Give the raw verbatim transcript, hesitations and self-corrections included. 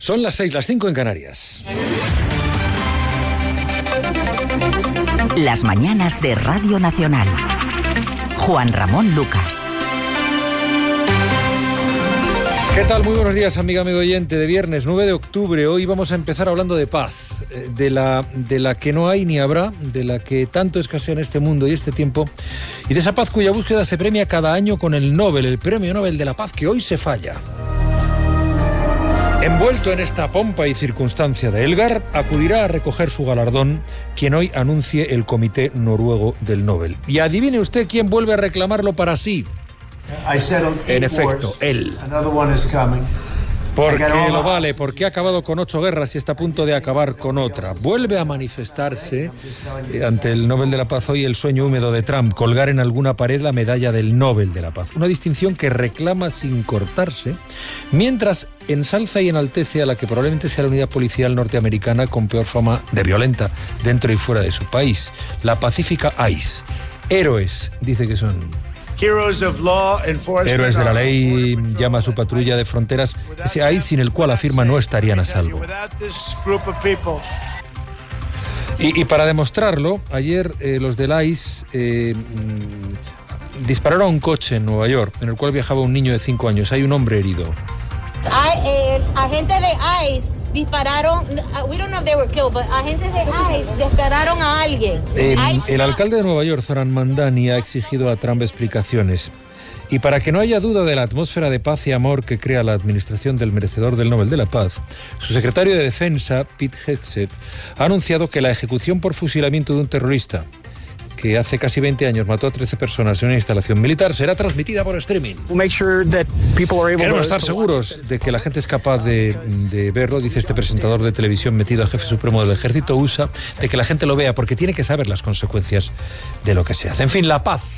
Son las seis, las cinco en Canarias. Las mañanas de Radio Nacional. Juan Ramón Lucas. ¿Qué tal? Muy buenos días, amiga, amigo oyente. De viernes nueve de octubre, hoy vamos a empezar hablando de paz, de la, de la que no hay ni habrá, de la que tanto escasea en este mundo y este tiempo, y de esa paz cuya búsqueda se premia cada año con el Nobel, el Premio Nobel de la Paz, que hoy se falla. Envuelto en esta pompa y circunstancia de Elgar, acudirá a recoger su galardón quien hoy anuncie el Comité Noruego del Nobel. Y adivine usted quién vuelve a reclamarlo para sí. En efecto, él. Porque lo vale, porque ha acabado con ocho guerras y está a punto de acabar con otra. Vuelve a manifestarse eh, ante el Nobel de la Paz hoy el sueño húmedo de Trump, colgar en alguna pared la medalla del Nobel de la Paz. Una distinción que reclama sin cortarse, mientras ensalza y enaltece a la que probablemente sea la unidad policial norteamericana con peor fama de violenta dentro y fuera de su país, la pacífica ICE. Héroes, dice que son. Héroes de la ley, llama a su patrulla de fronteras, ese ICE sin el cual afirma no estarían a salvo. Y, y para demostrarlo, ayer eh, los del ICE eh, dispararon a un coche en Nueva York, en el cual viajaba un niño de cinco años. Hay un hombre herido. Hay, eh, agentes de ICE dispararon, we don't know if they were killed, but agentes de ICE dispararon a alguien. Eh, el alcalde de Nueva York, Zoran Mandani, ha exigido a Trump explicaciones. Y para que no haya duda de la atmósfera de paz y amor que crea la administración del merecedor del Nobel de la Paz, su secretario de Defensa, Pete Hegseth, ha anunciado que la ejecución por fusilamiento de un terrorista que hace casi veinte años mató a trece personas en una instalación militar, será transmitida por streaming. Queremos estar seguros de que la gente es capaz de, de verlo, dice este presentador de televisión metido a jefe supremo del ejército U S A, de que la gente lo vea, porque tiene que saber las consecuencias de lo que se hace. En fin, la paz.